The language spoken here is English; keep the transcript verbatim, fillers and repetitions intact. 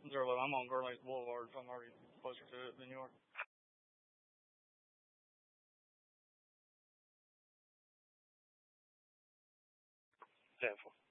Zero, I'm on Gurney Boulevard, so I'm already closer to it than you are. ten four.